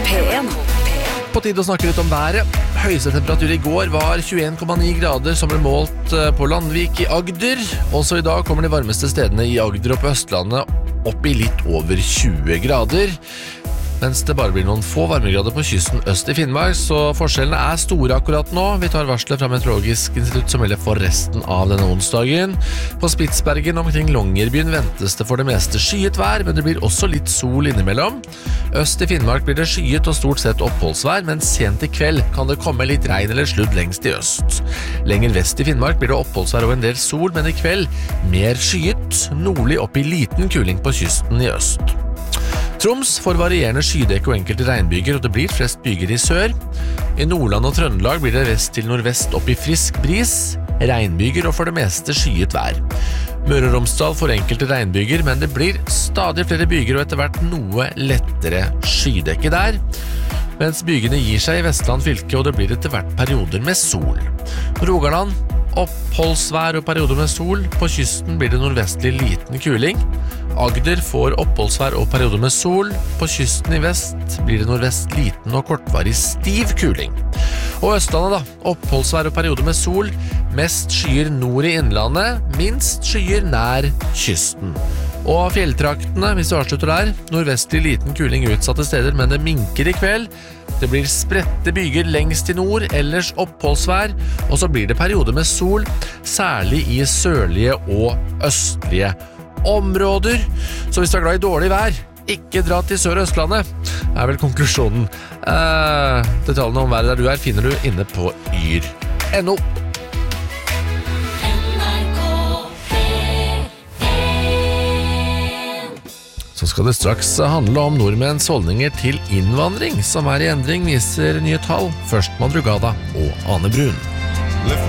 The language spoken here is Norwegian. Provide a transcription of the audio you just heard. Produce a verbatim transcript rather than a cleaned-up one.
P en. På tide å snakke litt om været. Høyeste temperatur i går var tjueen komma ni grader som ble målt på Landvik i Agder. Også i dag kommer de varmeste stedene i Agder og på Østlandet opp i litt over tjue grader. Mens det bare blir noen få varmegrader på kysten øst i Finnmark, så forskjellene er store akkurat nå. Vi tar varslet fra Meteorologisk institutt som melder for resten av denne onsdagen. På Spitsbergen omkring Longyearbyen ventes det for det meste skyet vær, men det blir også litt sol innimellom. Øst i Finnmark blir det skyet og stort sett oppholdsvær, men sent i kveld kan det komme litt regn eller sludd lengst i øst. Lenger vest i Finnmark blir det oppholdsvær og en del sol, men i kveld mer skyet, nordlig opp i liten kuling på kysten i øst. Troms får varierende skydekke og enkelte regnbyger, og det blir flest byger i sør. I Nordland og Trøndelag blir det vest til nordvest opp i frisk bris, regnbyger og for det meste skyet vær. Møre og Romsdal får enkelte regnbyger, men det blir stadig flere byger og etter hvert noe lettere skydekke der. Mens bygene gir seg i Vestland fylke, og det blir etter hvert perioder med sol. Rogaland, oppholdsvær og perioder med sol. På kysten blir det nordvestlig liten kuling. Agder får oppholdsvær og perioder med sol. På kysten i vest blir det nordvest liten og kortvarig stiv kuling. Og Østlandet da, oppholdsvær og perioder med sol. Mest skyer nord i innlandet, minst skyer nær kysten. Og fjelltraktene, hvis vi avslutter der, nordvestlig liten kuling utsatte steder, men det minker i kveld. Det blir spredte byger lengst i nord, ellers oppholdsvær, og så blir det perioder med sol, særlig i sørlige og østlige områder. Så hvis du er glad i dårlig vær, ikke dra til Sør- og Østlandet, er vel konklusjonen. Eh, detaljene om været der du er finner du inne på yr punktum no. Så skal det straks handle om nordmenns holdninger til innvandring, som er i endring, viser nye tall. Først Madrugada og Ane Brun.